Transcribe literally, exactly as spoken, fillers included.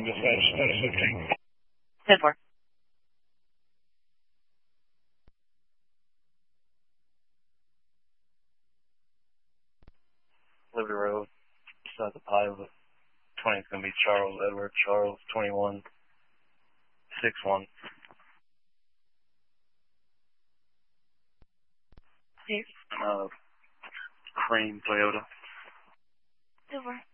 dispatch, status fifteen. ten four. Liberty Road, beside the pilot. twenty is going to be Charles Edward, Charles, twenty-one, six one. Here. Uh, cream Toyota. Over.